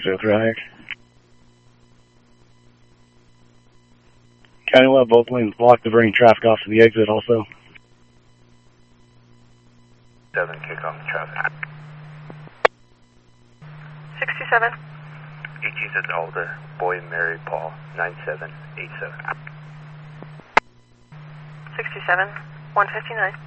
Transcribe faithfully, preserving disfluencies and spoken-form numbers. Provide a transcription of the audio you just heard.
oh three Hayek. County Love, both lanes blocked, diverting traffic off to the exit also. seven, kick off the traffic. sixty-seven. eighteen says Alder, Boy, Mary, Paul, nine seven eight seven. sixty-seven, one fifty-nine.